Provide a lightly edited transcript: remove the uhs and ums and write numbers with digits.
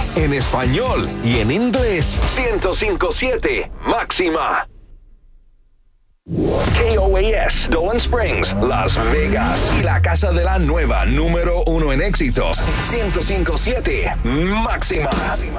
en español y en inglés. 105.7 Máxima. KOAS, Dolan Springs, Las Vegas. Y la casa de la nueva número 1 en éxitos. 105.7 Máxima.